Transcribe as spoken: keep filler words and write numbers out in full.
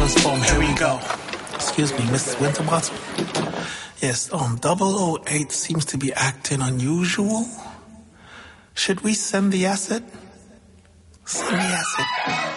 transform. Here we go. Excuse me, Missus Winterbottom. Yes, um, double oh eight seems to be acting unusual. Should we send the acid? Send the acid.